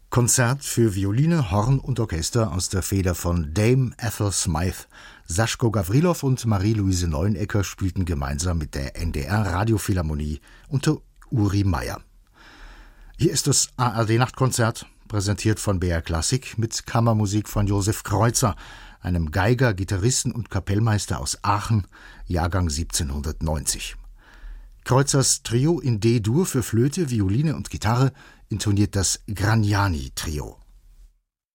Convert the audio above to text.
Konzert für Violine, Horn und Orchester aus der Feder von Dame Ethel Smythe. Saschko Gawrilow und Marie-Louise Neunecker spielten gemeinsam mit der NDR-Radiophilharmonie unter Uri Meier. Hier ist das ARD-Nachtkonzert, präsentiert von BR Klassik mit Kammermusik von Josef Kreuzer, einem Geiger, Gitarristen und Kapellmeister aus Aachen, Jahrgang 1790. Kreuzers Trio in D-Dur für Flöte, Violine und Gitarre intoniert das Gragnani-Trio.